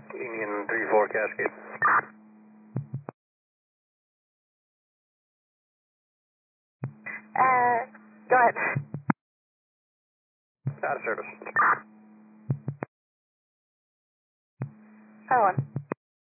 Union 3-4 Cascade. Go ahead. Out of service. Hold on.